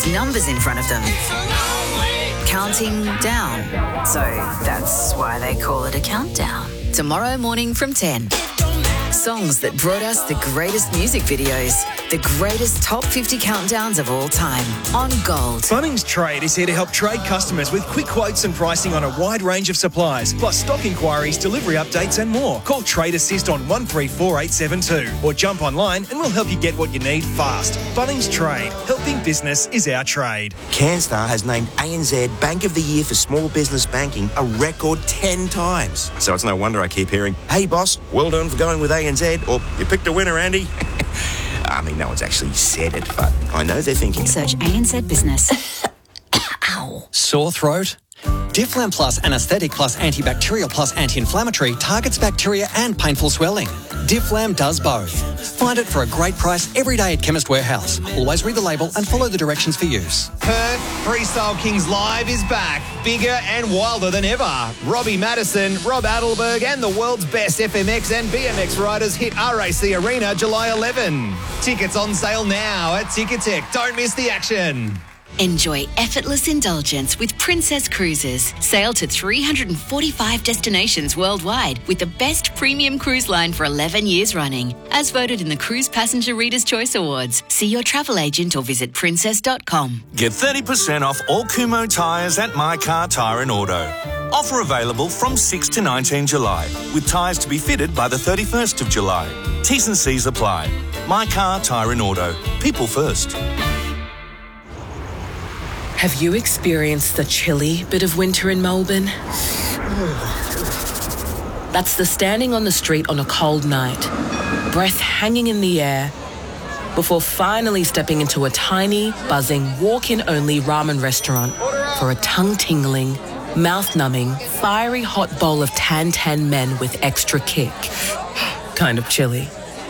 with numbers in front of them. Counting down. So that's why they call it a countdown. Tomorrow morning from 10. Songs that brought us the greatest music videos. The greatest top 50 countdowns of all time on Gold. Bunnings Trade is here to help trade customers with quick quotes and pricing on a wide range of supplies, plus stock inquiries, delivery updates and more. Call Trade Assist on 134872 or jump online and we'll help you get what you need fast. Bunnings Trade. Helping business is our trade. CanStar has named ANZ Bank of the Year for Small Business Banking a record 10 times. So it's no wonder I keep hearing, "Hey boss, well done for going with ANZ," or "You picked a winner, Andy." I mean, no one's actually said it, but I know they're thinking. Search ANZ Business. Ow. Sore throat? Difflam Plus Anaesthetic Plus Antibacterial Plus Anti-Inflammatory targets bacteria and painful swelling. Difflam does both. Find it for a great price every day at Chemist Warehouse. Always read the label and follow the directions for use. Perth Freestyle Kings Live is back, bigger and wilder than ever. Robbie Madison, Rob Adelberg and the world's best FMX and BMX riders hit RAC Arena July 11. Tickets on sale now at Ticketek. Don't miss the action. Enjoy effortless indulgence with Princess Cruises. Sail to 345 destinations worldwide with the best premium cruise line for 11 years running. As voted in the Cruise Passenger Reader's Choice Awards. See your travel agent or visit princess.com. Get 30% off all Kumho tyres at My Car Tyre & Auto. Offer available from 6 to 19 July, with tyres to be fitted by the 31st of July. T's and C's apply. My Car Tyre & Auto. People first. Have you experienced the chilly bit of winter in Melbourne? That's the standing on the street on a cold night, breath hanging in the air, before finally stepping into a tiny, buzzing, walk-in-only ramen restaurant for a tongue-tingling, mouth-numbing, fiery hot bowl of tan men with extra kick. Kind of chilly.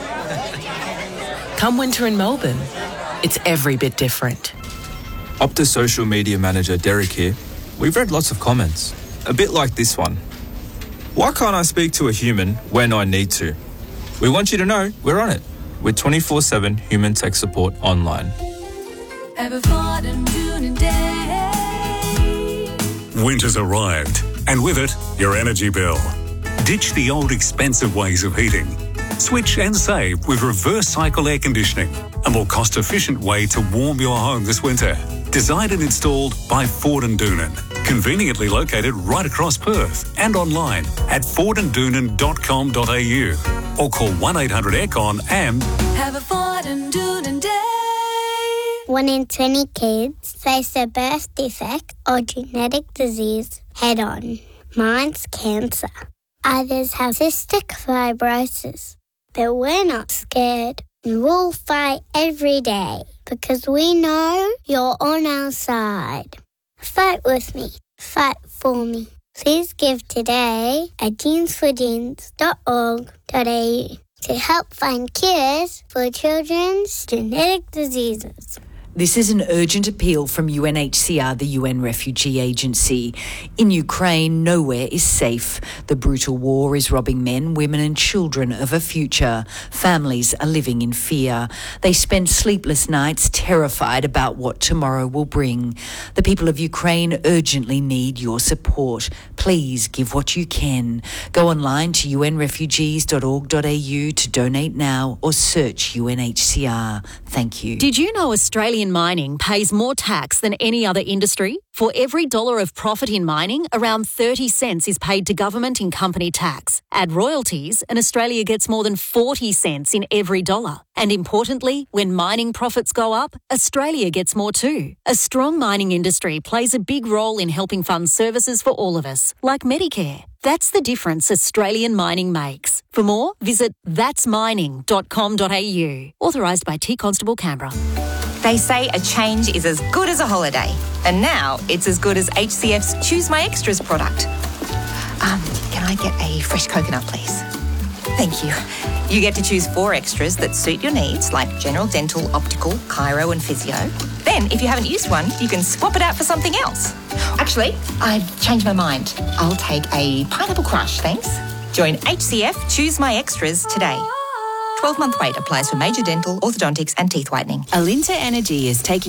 Come winter in Melbourne, it's every bit different. Optus social media manager Derek here. We've read lots of comments, a bit like this one. Why can't I speak to a human when I need to? We want you to know we're on it with 24/7 human tech support online. Winter's arrived, and with it, your energy bill. Ditch the old expensive ways of heating. Switch and save with reverse cycle air conditioning, a more cost-efficient way to warm your home this winter. Designed and installed by Ford & Doonan. Conveniently located right across Perth and online at fordanddoonan.com.au or call 1-800-AIRCON and have a Ford & Doonan day. 1 in 20 kids face a birth defect or genetic disease head-on. Mine's cancer. Others have cystic fibrosis. But we're not scared. And we'll fight every day because we know you're on our side. Fight with me. Fight for me. Please give today at jeansforjeans.org.au to help find cures for children's genetic diseases. This is an urgent appeal from UNHCR, the UN Refugee Agency. In Ukraine, nowhere is safe. The brutal war is robbing men, women and children of a future. Families are living in fear. They spend sleepless nights terrified about what tomorrow will bring. The people of Ukraine urgently need your support. Please give what you can. Go online to unrefugees.org.au to donate now or search UNHCR. Thank you. Did you know Australian mining pays more tax than any other industry? For every dollar of profit in mining, around 30 cents is paid to government in company tax. Add royalties, and Australia gets more than 40 cents in every dollar. And importantly, when mining profits go up, Australia gets more too. A strong mining industry plays a big role in helping fund services for all of us, like Medicare. That's the difference Australian mining makes. For more, visit thatsmining.com.au. Authorised by T Constable Canberra. They say a change is as good as a holiday. And now it's as good as HCF's Choose My Extras product. Can I get a fresh coconut, please? Thank you. You get to choose 4 extras that suit your needs, like general dental, optical, chiro and physio. Then, if you haven't used one, you can swap it out for something else. Actually, I've changed my mind. I'll take a pineapple crush, thanks. Join HCF Choose My Extras today. 12-month wait applies for major dental, orthodontics and teeth whitening. Alinta Energy is taking